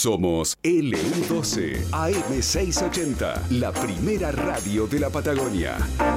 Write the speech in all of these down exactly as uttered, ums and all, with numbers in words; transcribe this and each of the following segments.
Somos L U doce A M seiscientos ochenta, la primera radio de la Patagonia.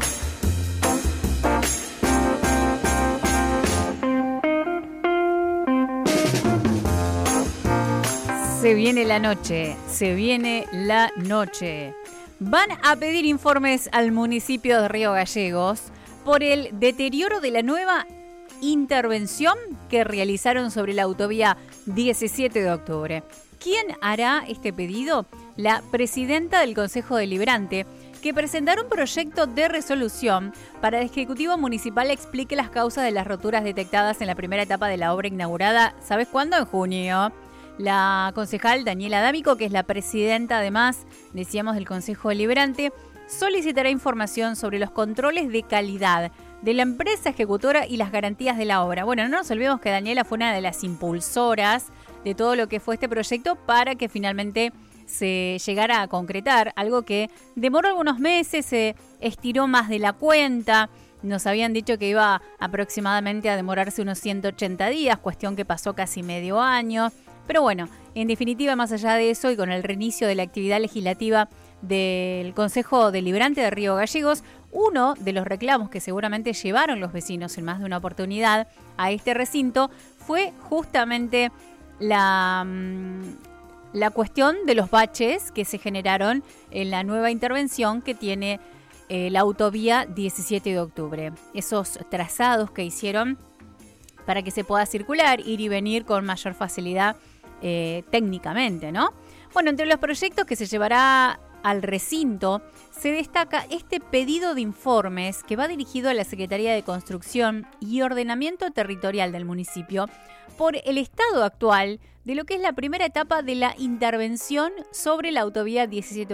Se viene la noche, se viene la noche. Van a pedir informes al municipio de Río Gallegos por el deterioro de la nueva intervención que realizaron sobre la autovía diecisiete de octubre. ¿Quién hará este pedido? La presidenta del Consejo Deliberante, que presentará un proyecto de resolución para el Ejecutivo Municipal explique las causas de las roturas detectadas en la primera etapa de la obra inaugurada, ¿sabes cuándo? En junio. La concejal Daniela D'Amico, que es la presidenta además, decíamos, del Consejo Deliberante, solicitará información sobre los controles de calidad de la empresa ejecutora y las garantías de la obra. Bueno, no nos olvidemos que Daniela fue una de las impulsoras de todo lo que fue este proyecto para que finalmente se llegara a concretar, algo que demoró algunos meses, se estiró más de la cuenta. Nos habían dicho que iba aproximadamente a demorarse unos ciento ochenta días, cuestión que pasó casi medio año. Pero bueno, en definitiva, más allá de eso y con el reinicio de la actividad legislativa del Consejo Deliberante de Río Gallegos, uno de los reclamos que seguramente llevaron los vecinos en más de una oportunidad a este recinto fue justamente la, la cuestión de los baches que se generaron en la nueva intervención que tiene eh, la autovía diecisiete de octubre. Esos trazados que hicieron para que se pueda circular, ir y venir con mayor facilidad eh, técnicamente, ¿no? Bueno, entre los proyectos que se llevará al recinto se destaca este pedido de informes que va dirigido a la Secretaría de Construcción y Ordenamiento Territorial del municipio por el estado actual de lo que es la primera etapa de la intervención sobre la autovía diecisiete